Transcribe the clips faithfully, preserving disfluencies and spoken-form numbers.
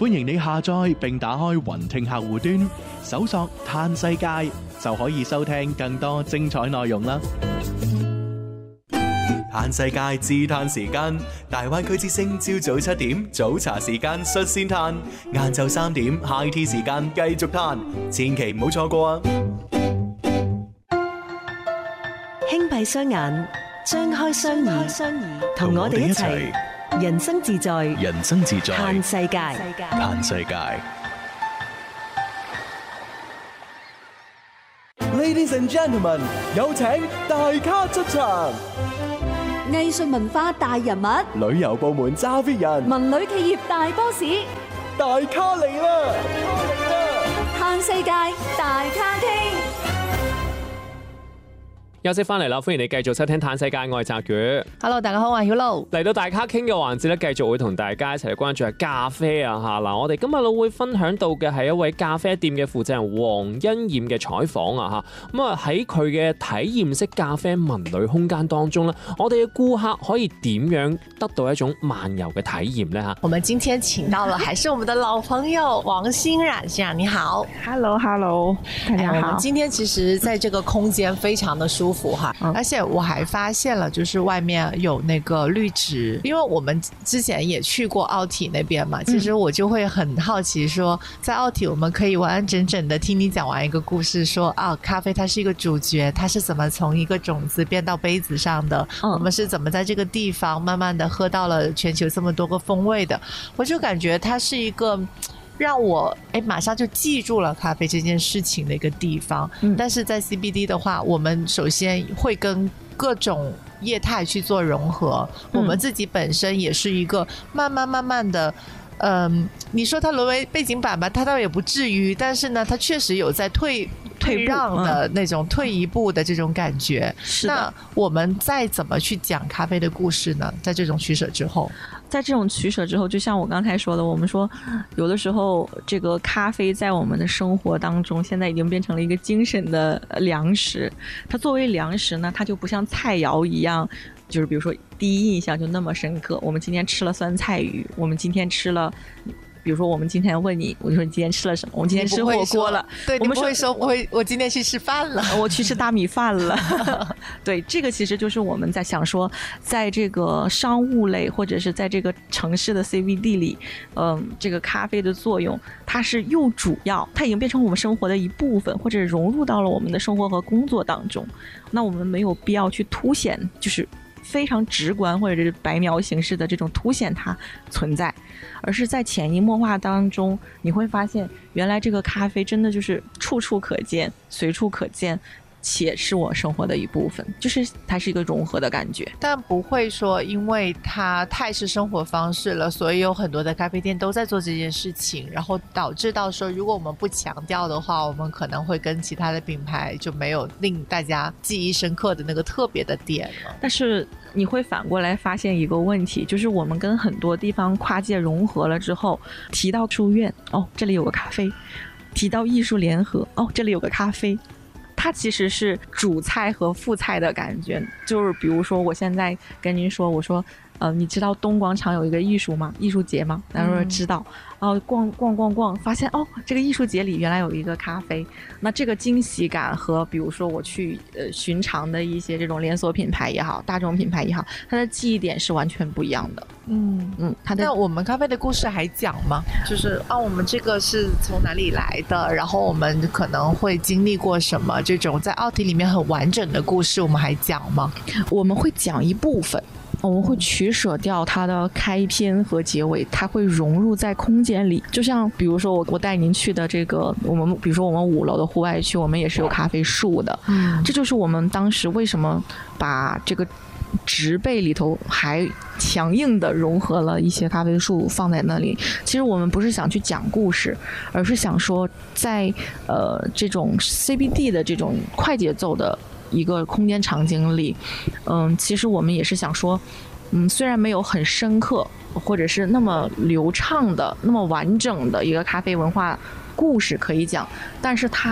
歡迎你下載並打開雲聽客戶端，搜索嘆世界就可以收聽更多精彩內容啦。嘆世界自嘆時間，大灣區之聲朝早七點早茶時間率先嘆，晏晝三點 high tea 時間繼續嘆，千祈唔好錯過啊！ 輕閉雙眼，張開雙耳，同我哋一齊人生自在， 人生自在嘆世界， 嘆世界。 Ladies and gentlemen， 有請大咖出場。 藝術文化大人物， 旅遊部門揸 fit 人， 文旅企業大 boss， 大咖嚟啦！ 嘆世界大咖廳。 休息翻嚟啦，歡迎你繼續收聽嘆世界，我係澤宇。 Hello， 大家好，我係曉露。 嚟到大咖傾嘅環節咧，繼續會同大家一齊嚟關注下咖啡啊嚇嗱，我哋今日會分享到嘅係一位咖啡店嘅負責人黃欣燕嘅採訪啊嚇。咁啊喺佢嘅體驗式咖啡文旅空間當中咧，我哋嘅顧客可以點樣得到一種漫遊嘅體驗呢？嚇？ 我們今天請到了還是我們的老朋友王欣冉先生，你好。 Hello Hello， 大家好。 哎、我們今天其實在這個空間非常的舒服哈，而且我還發現了，就是外面有那個綠植，因為我們之前也去過奧體那邊嘛，其實我就會很好奇說，在奧體我們可以完完整整的聽你講完一個故事，說啊，咖啡它是一個主角，它是怎麼從一個種子變到杯子上的，嗯、我們是怎麼在這個地方慢慢的喝到了全球這麼多個風味的，我就感覺它是一個讓我誒馬上就記住了咖啡這件事情的一個地方，嗯、但是在 C B D 的話，我們首先會跟各種業態去做融合，嗯、我們自己本身也是一個慢慢慢慢的，嗯，你說它淪為背景板吧，它倒也不至於，但是呢，它確實有在退退讓的那種退一步的這種感覺。是的。那我們再怎麼去講咖啡的故事呢？在這種取捨之後。 在這種取捨之後，就像我剛才說的，我們說有的時候這個咖啡在我們的生活當中現在已經變成了一個精神的糧食，它作為糧食呢，它就不像菜肴一樣，就是比如說第一印象就那麼深刻，我們今天吃了酸菜魚，我們今天吃了比如說我們今天問你，我就說你今天吃了什麼，我們今天吃火鍋了， 對， 我們不會說我會我今天去吃飯了， 我去吃大米飯了對，這個其實就是我們在想說，在這個商務類或者是在這個城市的 C B D 裡，嗯，這個咖啡的作用它是又主要，它已經變成我們生活的一部分，或者融入到了我們的生活和工作當中，那我們沒有必要去凸顯，就是非常直觀或者是白描形式的這種凸顯它存在，而是在潛移默化當中，你會發現原來這個咖啡真的就是處處可見，隨處可見，且是我生活的一部分，就是它是一個融合的感覺。 但不會說因為它太是生活方式了，所以有很多的咖啡店都在做這件事情，然後導致到說如果我們不強調的話，我們可能會跟其他的品牌就沒有令大家記憶深刻的那個特別的點了。 但是你會反過來發現一個問題，就是我們跟很多地方跨界融合了之後，提到書院，哦，這裡有個咖啡，提到藝術聯合，哦，這裡有個咖啡，它其實是主菜和副菜的感覺。就是比如說我現在跟您說，我說呃，你知道東廣場有一個藝術嗎？藝術節嗎？他說知道。然後逛逛逛逛，發現哦，這個藝術節裡原來有一個咖啡。那這個驚喜感和比如說我去呃尋常的一些這種連鎖品牌也好，大眾品牌也好，它的記憶點是完全不一樣的。 嗯嗯，它的那我們咖啡的故事還講嗎？就是啊，我們這個是從哪裡來的？然後我們可能會經歷過什麼？這種在奧體裡面很完整的故事，我們還講嗎？ 我們會講一部分。我們會取捨掉它的開篇和結尾，它會融入在空間裡。就像比如說我我帶您去的這個，我們比如說我們五樓的戶外區，我們也是有咖啡樹的。嗯，這就是我們當時為什麼把這個植被裡頭還強硬的融合了一些咖啡樹放在那裡。其實我們不是想去講故事，而是想說在呃這種 C B D 的這種快節奏的一個空間場景裡，嗯，其實我們也是想說，嗯，雖然沒有很深刻或者是那麼流暢的、那麼完整的一個咖啡文化故事可以講，但是它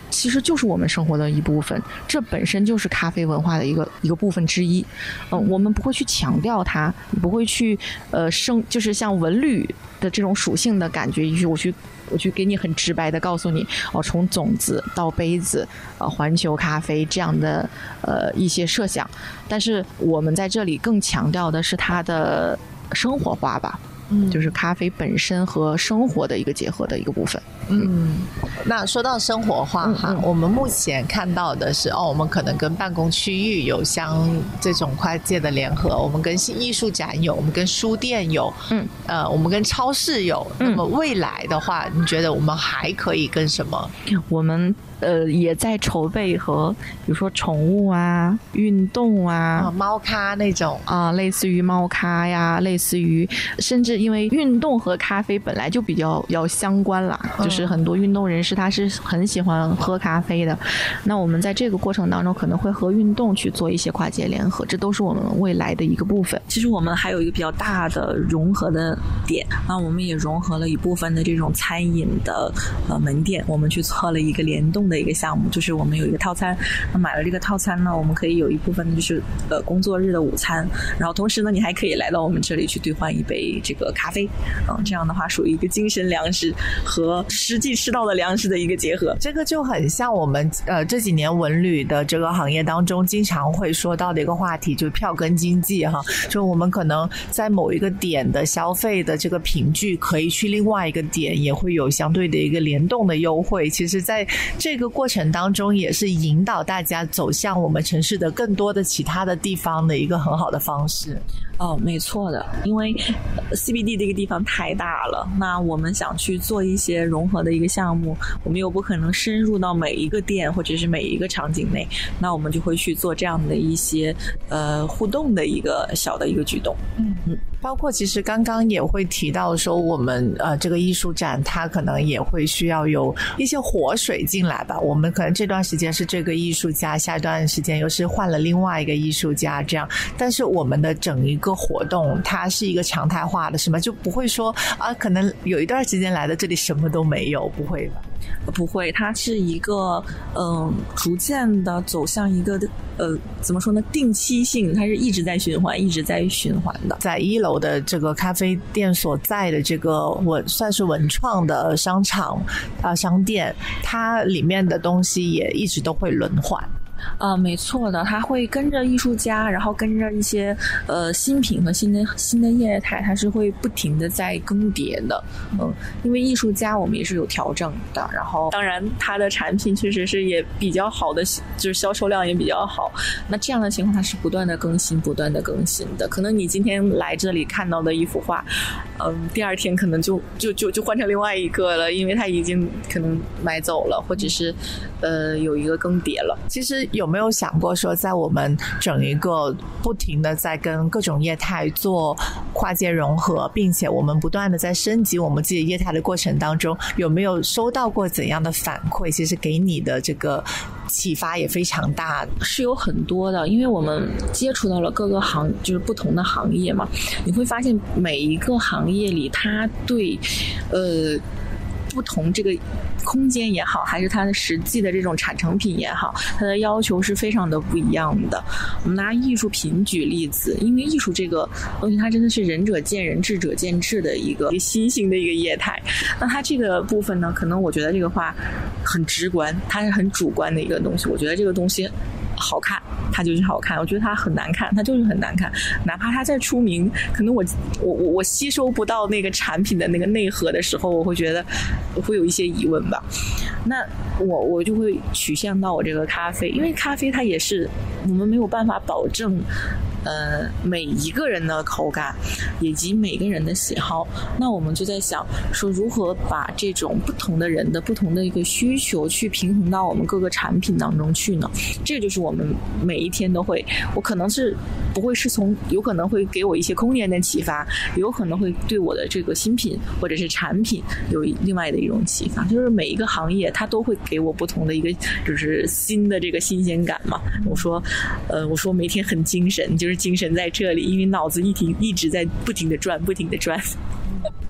其实就是我们生活的一部分，这本身就是咖啡文化的一个一个部分之一。嗯、呃，我们不会去强调它，不会去呃生，就是像文旅的这种属性的感觉，我去我去给你很直白的告诉你，哦，从种子到杯子，呃，环球咖啡这样的呃一些设想，但是我们在这里更强调的是它的生活化吧。嗯，就是咖啡本身和生活的一个结合的一个部分。 嗯，那说到生活化哈，嗯嗯、我们目前看到的是哦，我们可能跟办公区域有相这种跨界的联合，我们跟艺术展有，我们跟书店有，嗯，呃，我们跟超市有。嗯、那么未来的话，你觉得我们还可以跟什么？ 我们呃也在筹备和比如说宠物啊、运动啊、 啊猫咖那种啊、呃，类似于猫咖呀，类似于甚至因为运动和咖啡本来就比较要相关啦，嗯、就是很多运动人士他是很喜欢喝咖啡的。那我们在这个过程当中可能会和运动去做一些跨界联合，这都是我们未来的一个部分。 其实我们还有一个比较大的融合的点，那我们也融合了一部分的这种餐饮的呃门店，我们去做了一个联动的一个项目，就是我们有一个套餐，那买了这个套餐呢，我们可以有一部分就是呃工作日的午餐，然后同时呢，你还可以来到我们这里去兑换一杯这个咖啡，嗯，这样的话属于一个精神粮食和实际吃到的粮食的一个结合。 这个就很像我们呃这几年文旅的这个行业当中经常会说到的一个话题，就是票根经济哈，就我们可能在某一个点的消费的这个凭据，可以去另外一个点也会有相对的一个联动的优惠。其实在这个过程当中也是引导大家走向我们城市的更多的其他的地方的一个很好的方式。 哦，没错的，因为 C B D 这个地方太大了，那我们想去做一些融合的一个项目，我们又不可能深入到每一个店或者是每一个场景内，那我们就会去做这样的一些呃互动的一个小的一个举动。嗯嗯， 包括其实刚刚也会提到说，我们呃这个艺术展它可能也会需要有一些活水进来吧。我们可能这段时间是这个艺术家，下一段时间又是换了另外一个艺术家这样，但是我们的整一个活动它是一个常态化的，什么就不会说啊，可能有一段时间来的这里什么都没有，不会吧？ 不会，它是一个嗯，逐渐的走向一个呃，怎么说呢？定期性，它是一直在循环，一直在循环的。 在一楼的这个咖啡店所在的这个文算是文创的商场啊、呃、商店，它里面的东西也一直都会轮换。 啊、呃，没错的，它会跟着艺术家，然后跟着一些呃新品和新的新的业态，它是会不停的在更迭的。嗯，因为艺术家我们也是有调整的，然后当然它的产品确实是也比较好的，就是销售量也比较好。那这样的情况它是不断的更新，不断的更新的。可能你今天来这里看到的一幅画，嗯，第二天可能就就就就换成另外一个了，因为它已经可能买走了，或者是呃有一个更迭了。 其实有没有想过说，在我们整一个不停的在跟各种业态做跨界融合，并且我们不断的在升级我们自己业态的过程当中，有没有收到过怎样的反馈？其实给你的这个启发也非常大， 是有很多的，因为我们接触到了各个行，就是不同的行业嘛，你会发现每一个行业里，它对呃不同这个空间也好，还是它的实际的这种产成品也好，它的要求是非常的不一样的。我们拿艺术品举例子，因为艺术这个东西它真的是仁者见仁，智者见智的一个新兴的一个业态。那它这个部分呢，可能我觉得这个话很直观，它是很主观的一个东西。我觉得这个东西好看，它就是好看；我觉得它很难看，它就是很难看。哪怕它再出名，可能我我我我吸收不到那个产品的那个内核的时候，我会觉得我会有一些疑问吧。那我我就会取向到我这个咖啡，因为咖啡它也是我们没有办法保证呃每一个人的口感以及每个人的喜好，那我们就在想说如何把这种不同的人的不同的一个需求去平衡到我们各个产品当中去呢？这个就是我们每一天都会，我可能是不会是从，有可能会给我一些空间的启发，有可能会对我的这个新品或者是产品有另外的一种启发，就是每一个行业它都会给我不同的一个就是新的这个新鲜感嘛。我说呃我说每天很精神，就是精神在这里，因为脑子一停一直在不停的转不停的转。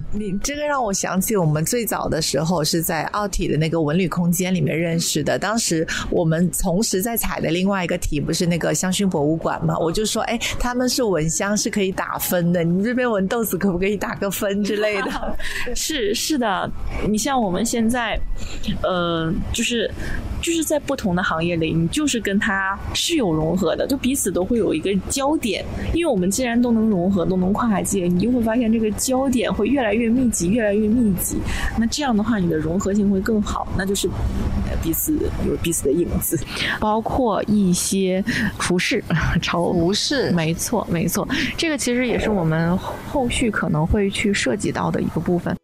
你这个让我想起我们最早的时候是在奥体的那个文旅空间里面认识的。当时我们同时在采的另外一个题不是那个香薰博物馆嘛，我就说哎，他们是闻香是可以打分的，你们这边闻豆子可不可以打个分之类的？ 是是的，你像我们现在呃就是就是在不同的行业里，你就是跟它是有融合的，就彼此都会有一个焦点。因为我们既然都能融合，都能跨界，你就会发现这个焦点会越来越密集，越来越密集。那这样的话，你的融合性会更好，那就是彼此有彼此的影子， 包括一些服饰、超服饰， 没错没错，这个其实也是我们后续可能会去涉及到的一个部分。